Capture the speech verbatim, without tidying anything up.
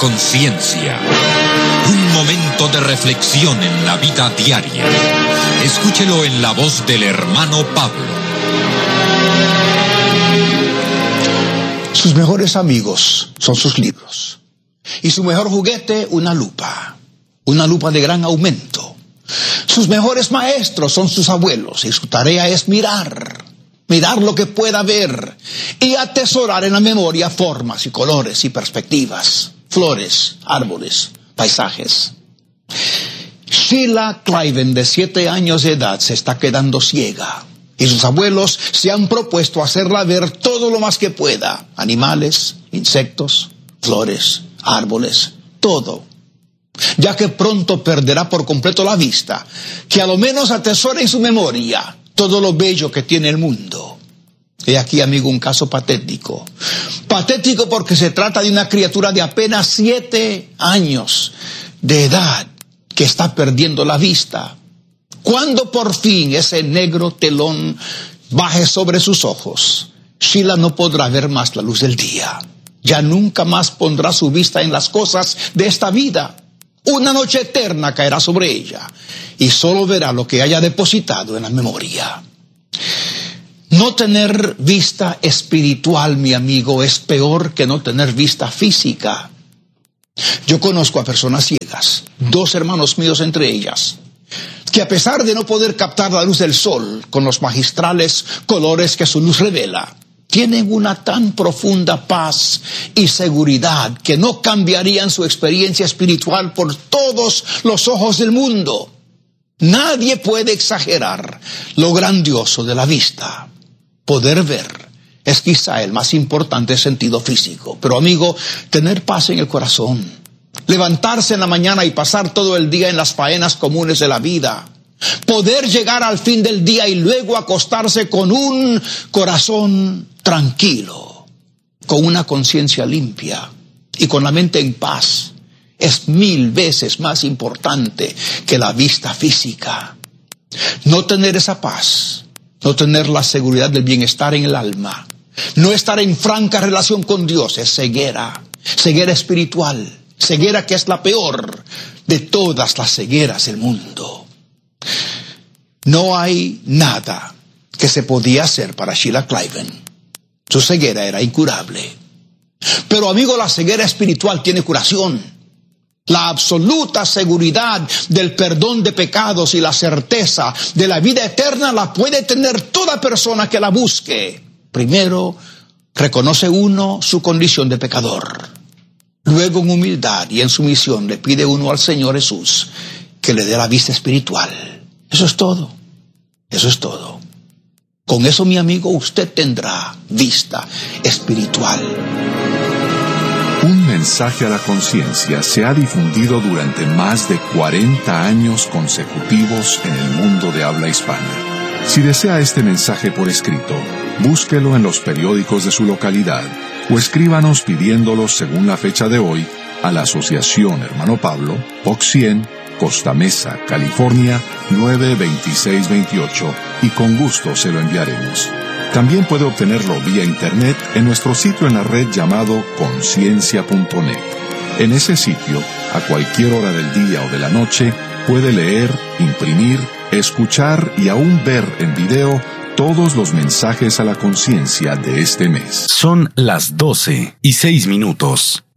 conciencia. Un momento de reflexión en la vida diaria. Escúchelo en la voz del hermano Pablo. Sus mejores amigos son sus libros. Y su mejor juguete, una lupa. Una lupa de gran aumento. Sus mejores maestros son sus abuelos. Y su tarea es mirar. Mirar lo que pueda ver. Y atesorar en la memoria formas y colores y perspectivas. Flores, árboles, paisajes. Sheila Cliven, de siete años de edad, se está quedando ciega. Y sus abuelos se han propuesto hacerla ver todo lo más que pueda. Animales, insectos, flores, árboles, todo. Ya que pronto perderá por completo la vista, que a lo menos atesore en su memoria todo lo bello que tiene el mundo. He aquí, amigo, un caso patético. Patético porque se trata de una criatura de apenas siete años de edad que está perdiendo la vista. Cuando por fin ese negro telón baje sobre sus ojos, Sheila no podrá ver más la luz del día. Ya nunca más pondrá su vista en las cosas de esta vida. Una noche eterna caerá sobre ella y solo verá lo que haya depositado en la memoria. No tener vista espiritual, mi amigo, es peor que no tener vista física. Yo conozco a personas ciegas, dos hermanos míos entre ellas, que a pesar de no poder captar la luz del sol con los magistrales colores que su luz revela, tienen una tan profunda paz y seguridad que no cambiarían su experiencia espiritual por todos los ojos del mundo. Nadie puede exagerar lo grandioso de la vista. Poder ver es quizá el más importante sentido físico. Pero, amigo, tener paz en el corazón, levantarse en la mañana y pasar todo el día en las faenas comunes de la vida, poder llegar al fin del día y luego acostarse con un corazón tranquilo, con una conciencia limpia y con la mente en paz, es mil veces más importante que la vista física. No tener esa paz, no tener la seguridad del bienestar en el alma, no estar en franca relación con Dios es ceguera, ceguera espiritual, ceguera que es la peor de todas las cegueras del mundo. No hay nada que se podía hacer para Sheila Cliven. Su ceguera era incurable. Pero, amigo, la ceguera espiritual tiene curación. La absoluta seguridad del perdón de pecados y la certeza de la vida eterna la puede tener toda persona que la busque. Primero, reconoce uno su condición de pecador. Luego, en humildad y en sumisión, le pide uno al Señor Jesús que le dé la vista espiritual. Eso es todo. Eso es todo. Con eso, mi amigo, usted tendrá vista espiritual. Un mensaje a la conciencia se ha difundido durante más de cuarenta años consecutivos en el mundo de habla hispana. Si desea este mensaje por escrito, búsquelo en los periódicos de su localidad o escríbanos pidiéndolo según la fecha de hoy a la Asociación Hermano Pablo, Box cien, Costa Mesa, California, nueve veintiséis veintiocho, y con gusto se lo enviaremos. También puede obtenerlo vía internet en nuestro sitio en la red llamado conciencia punto net. En ese sitio, a cualquier hora del día o de la noche, puede leer, imprimir, escuchar y aún ver en video todos los mensajes a la conciencia de este mes. Son las doce y seis minutos.